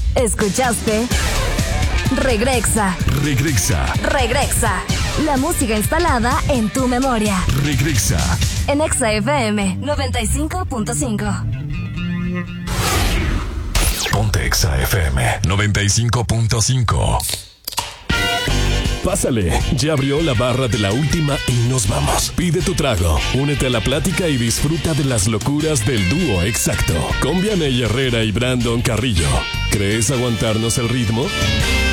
Escuchaste Regrexa. La música instalada en tu memoria. Regrexa. En Exa FM 95.5. Ponte Exa FM 95.5. Pásale, ya abrió la barra de la última y nos vamos. Pide tu trago, únete a la plática y disfruta de las locuras del dúo exacto. Con Vianey Herrera y Brandon Carrillo. ¿Crees aguantarnos el ritmo?